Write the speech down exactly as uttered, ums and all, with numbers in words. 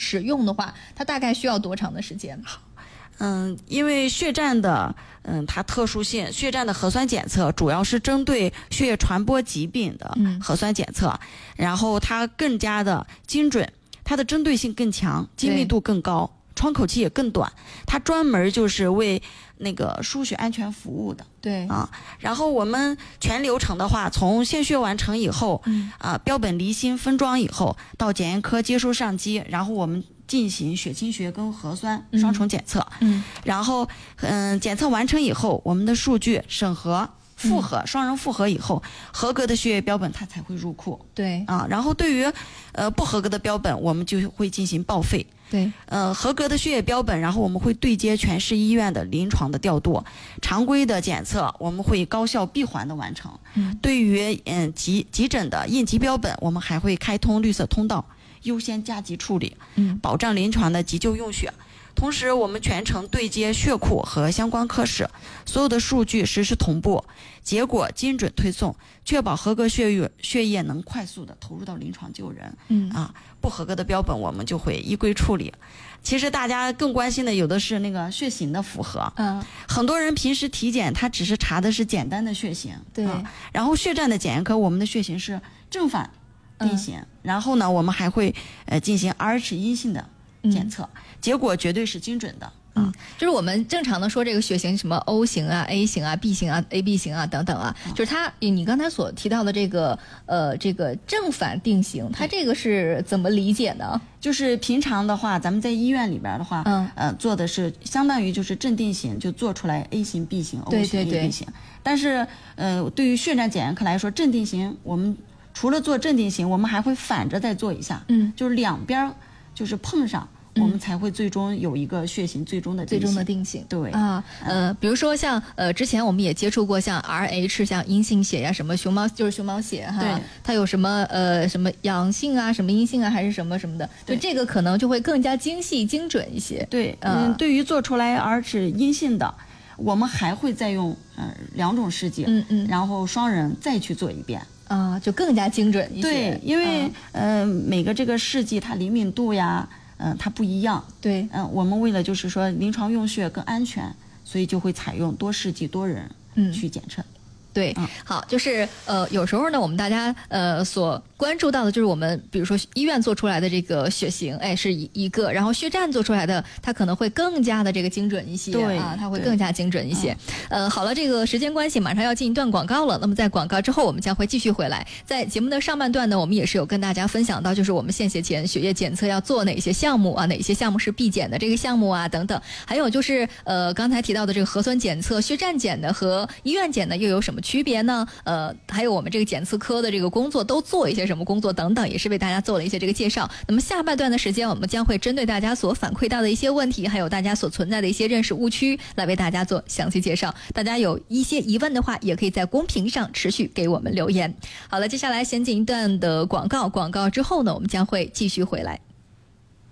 使用的话，它大概需要多长的时间？ 嗯，因为血站的，嗯，它特殊性，血站的核酸检测主要是针对血液传播疾病的核酸检测，嗯、然后它更加的精准，它的针对性更强，精密度更高，窗口期也更短，它专门就是为那个输血安全服务的。 对啊，然后我们全流程的话，从献血完成以后，嗯、啊，标本离心分装以后，到检验科接收上机，然后我们进行血清学跟核酸双重检测，嗯，然后嗯，检测完成以后，我们的数据审核复核、嗯、双人复核以后，合格的血液标本它才会入库。 对啊，然后对于呃不合格的标本，我们就会进行报废。 对， 呃，合格的血液标本，然后我们会对接全市医院的临床的调度，常规的检测我们会高效闭环的完成。嗯，对于嗯急急诊的应急标本，我们还会开通绿色通道，优先加急处理，嗯，保障临床的急救用血。同时，我们全程对接血库和相关科室，所有的数据实时同步，结果精准推送，确保合格血液血液能快速的投入到临床救人。嗯啊，不合格的标本我们就会依规处理。其实大家更关心的有的是那个血型的符合。嗯，很多人平时体检他只是查的是简单的血型， 对， 啊、然后血站的检验科我们的血型是正反定型，嗯、然后呢，我们还会呃进行 R H 阴性的检测，嗯、结果绝对是精准的。 嗯，就是我们正常的说这个血型什么 O 型啊、A 型啊、B 型啊、A B 型啊等等啊，嗯、就是它你刚才所提到的这个呃这个正反定型，它这个是怎么理解呢？ 就是平常的话，咱们在医院里边的话，嗯呃做的是相当于就是正定型，就做出来 A 型、B 型、O 型、 对对对 A B 型。但是呃对于血站检验科来说，正定型我们除了做正定型，我们还会反着再做一下，嗯，就是两边就是碰上。我们才会最终有一个血型最终的最终的定型。 对啊，呃，比如说像呃，之前我们也接触过像 R H 像阴性血呀，什么熊猫就是熊猫血哈， 对， 它有什么呃什么阳性啊，什么阴性啊，还是什么什么的，就这个可能就会更加精细精准一些。 对，嗯，呃、对于做出来 R H 阴性的，我们还会再用呃两种试剂，嗯嗯，然后双人再去做一遍。 啊，就更加精准一些。 对，因为、啊、呃每个这个试剂它灵敏度呀。嗯、呃，它不一样。 对， 嗯、呃，我们为了就是说临床用血更安全，所以就会采用多试剂多人去检测。 嗯对，嗯、好，就是呃，有时候呢，我们大家呃所关注到的就是我们，比如说医院做出来的这个血型，哎，是一一个，然后血站做出来的，它可能会更加的这个精准一些， 对啊，它会更加精准一些。呃，好了，这个时间关系，马上要进一段广告了。那么在广告之后，我们将会继续回来。在节目的上半段呢，我们也是有跟大家分享到，就是我们献血前血液检测要做哪些项目啊，哪些项目是必检的这个项目啊等等，还有就是呃刚才提到的这个核酸检测，血站检的和医院检的又有什么区别呢？呃，还有我们这个检测科的这个工作都做一些什么工作等等，也是为大家做了一些这个介绍。那么下半段的时间，我们将会针对大家所反馈到的一些问题，还有大家所存在的一些认识误区，来为大家做详细介绍。大家有一些疑问的话，也可以在公屏上持续给我们留言。好了，接下来先进一段的广告，广告之后呢，我们将会继续回来。